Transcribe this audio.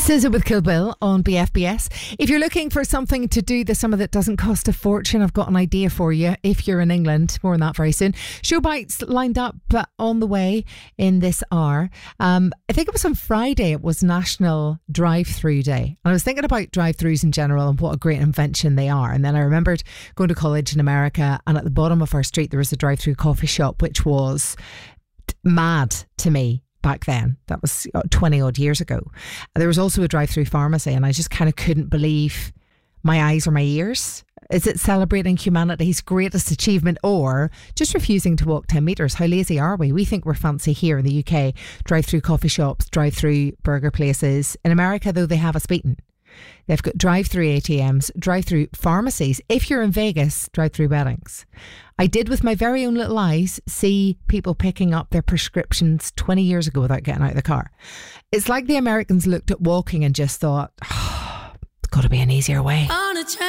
SZA with Kill Bill on BFBS. If you're looking for something to do this summer that doesn't cost a fortune, I've got an idea for you. If you're in England, more on that very soon. Show bites lined up on the way in this hour. I think it was on Friday, it was National Drive-Through Day. And I was thinking about drive-throughs in general and what a great invention they are. And then I remembered going to college in America, and at the bottom of our street there was a drive-through coffee shop, which was mad to me. Back then, that was 20 odd years ago. There was also a drive-through pharmacy, and I just kind of couldn't believe my eyes or my ears. Is it celebrating humanity's greatest achievement, or just refusing to walk 10 metres? How lazy are we? We think we're fancy here in the UK. Drive-through coffee shops, drive-through burger places. In America, though, they have us beaten. They've got drive-through ATMs, drive-through pharmacies. If you're in Vegas, drive-through weddings. I did with my very own little eyes see people picking up their prescriptions 20 years ago without getting out of the car. It's like the Americans looked at walking and just thought, oh, there's got to be an easier way.